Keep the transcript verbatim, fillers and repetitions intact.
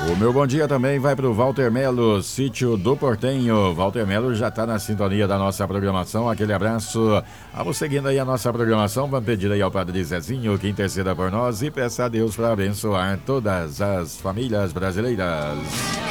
O meu bom dia também vai para o Walter Melo, sítio do Portenho. Walter Melo já está na sintonia da nossa programação. Aquele abraço. Vamos seguindo aí a nossa programação. Vamos pedir aí ao Padre Zezinho que interceda por nós e peça a Deus para abençoar todas as famílias brasileiras.